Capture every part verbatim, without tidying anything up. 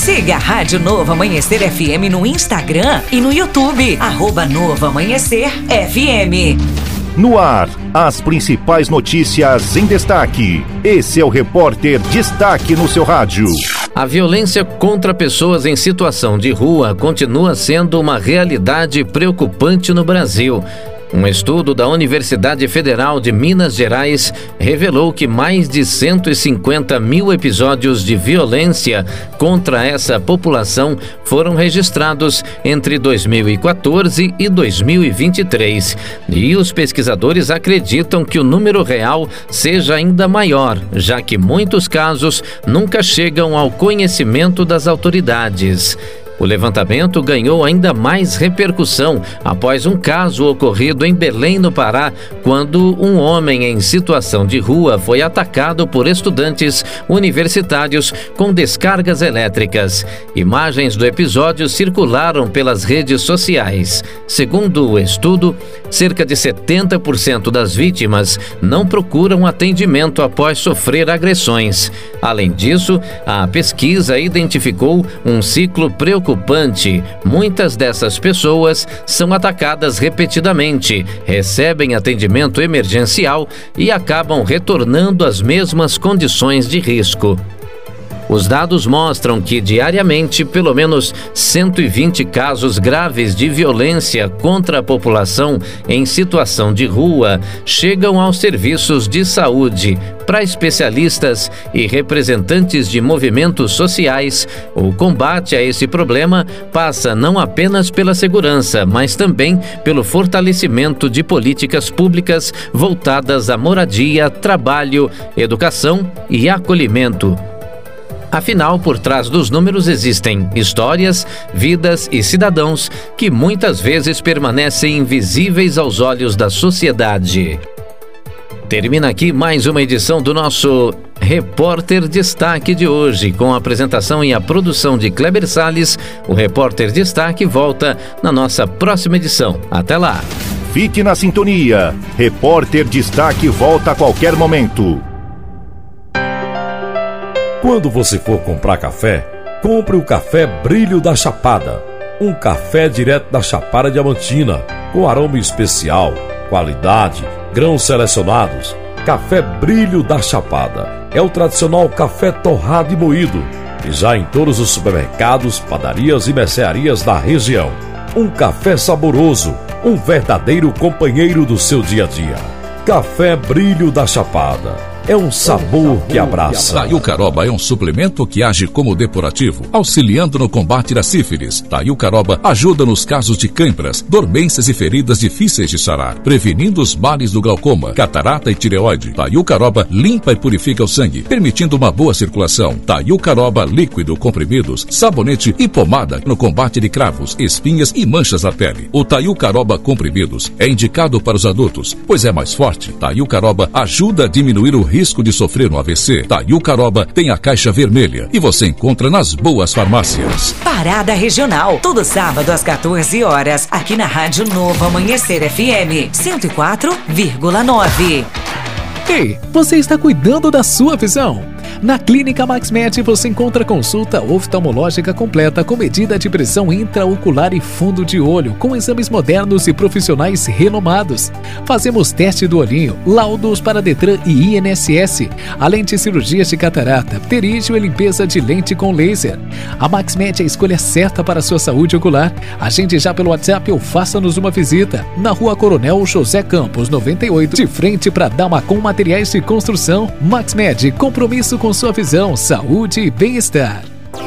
Siga a Rádio Novo Amanhecer F M no Instagram e no YouTube, arroba Novo Amanhecer F M. No ar, as principais notícias em destaque. Esse é o Repórter Destaque no seu rádio. A violência contra pessoas em situação de rua continua sendo uma realidade preocupante no Brasil. Um estudo da Universidade Federal de Minas Gerais revelou que mais de cento e cinquenta mil episódios de violência contra essa população foram registrados entre dois mil e quatorze e dois mil e vinte e três. E os pesquisadores acreditam que o número real seja ainda maior, já que muitos casos nunca chegam ao conhecimento das autoridades. O levantamento ganhou ainda mais repercussão após um caso ocorrido em Belém, no Pará, quando um homem em situação de rua foi atacado por estudantes universitários com descargas elétricas. Imagens do episódio circularam pelas redes sociais. Segundo o estudo, cerca de setenta por cento das vítimas não procuram atendimento após sofrer agressões. Além disso, a pesquisa identificou um ciclo preocupante. Muitas dessas pessoas são atacadas repetidamente, recebem atendimento emergencial e acabam retornando às mesmas condições de risco. Os dados mostram que, diariamente, pelo menos cento e vinte casos graves de violência contra a população em situação de rua chegam aos serviços de saúde. Para especialistas e representantes de movimentos sociais, o combate a esse problema passa não apenas pela segurança, mas também pelo fortalecimento de políticas públicas voltadas à moradia, trabalho, educação e acolhimento. Afinal, por trás dos números existem histórias, vidas e cidadãos que muitas vezes permanecem invisíveis aos olhos da sociedade. Termina aqui mais uma edição do nosso Repórter Destaque de hoje. Com a apresentação e a produção de Kleber Salles, o Repórter Destaque volta na nossa próxima edição. Até lá! Fique na sintonia. Repórter Destaque volta a qualquer momento. Quando você for comprar café, compre o Café Brilho da Chapada. Um café direto da Chapada Diamantina, com aroma especial, qualidade, grãos selecionados. Café Brilho da Chapada é o tradicional café torrado e moído, e já em todos os supermercados, padarias e mercearias da região. Um café saboroso, um verdadeiro companheiro do seu dia a dia. Café Brilho da Chapada. É um sabor que abraça. Taiucaroba é um suplemento que age como depurativo, auxiliando no combate da sífilis. Taiucaroba ajuda nos casos de câimbras, dormências e feridas difíceis de sarar, prevenindo os males do glaucoma, catarata e tireoide. Taiucaroba limpa e purifica o sangue, permitindo uma boa circulação. Taiucaroba líquido, comprimidos, sabonete e pomada no combate de cravos, espinhas e manchas na pele. O Taiucaroba comprimidos é indicado para os adultos, pois é mais forte. Taiucaroba ajuda a diminuir o risco de sofrer um A V C. Taiucaroba tem a caixa vermelha e você encontra nas boas farmácias. Parada Regional, todo sábado às quatorze horas, aqui na Rádio Novo Amanhecer F M cento e quatro vírgula nove. Ei, você está cuidando da sua visão? Na Clínica MaxMed você encontra consulta oftalmológica completa com medida de pressão intraocular e fundo de olho, com exames modernos e profissionais renomados. Fazemos teste do olhinho, laudos para Detran e I N S S, além de cirurgias de catarata, pterígio e limpeza de lente com laser. A MaxMed é a escolha certa para a sua saúde ocular. Agende já pelo WhatsApp ou faça-nos uma visita. Na Rua Coronel José Campos, noventa e oito, de frente para Damacom Materiais de Construção. MaxMed, compromisso com sua visão, saúde e bem-estar.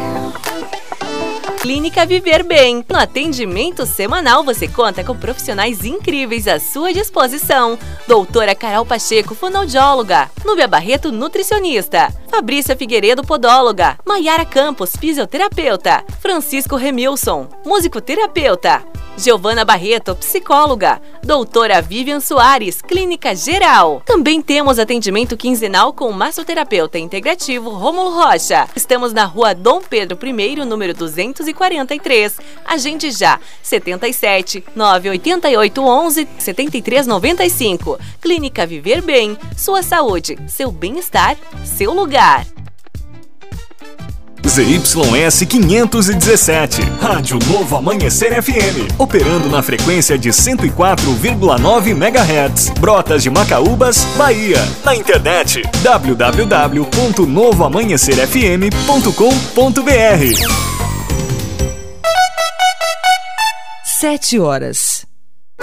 Clínica Viver Bem. No atendimento semanal você conta com profissionais incríveis à sua disposição. Doutora Carol Pacheco, fonoaudióloga. Núbia Barreto, nutricionista. Fabrícia Figueiredo, podóloga. Maiara Campos, fisioterapeuta. Francisco Remilson, musicoterapeuta. Giovana Barreto, psicóloga. Doutora Vivian Soares, clínica geral. Também temos atendimento quinzenal com o massoterapeuta integrativo Rômulo Rocha. Estamos na Rua Dom Pedro I, número duzentos e quarenta e três. Agende já, setenta e sete, nove oito oito, onze, setenta e três noventa e cinco. Clínica Viver Bem, sua saúde, seu bem-estar, seu lugar. Z Y S quinhentos e dezessete. Rádio Novo Amanhecer F M, operando na frequência de cento e quatro vírgula nove megahertz. Brotas de Macaúbas, Bahia. Na internet w w w ponto novo amanhecer f m ponto com ponto b r. Sete horas.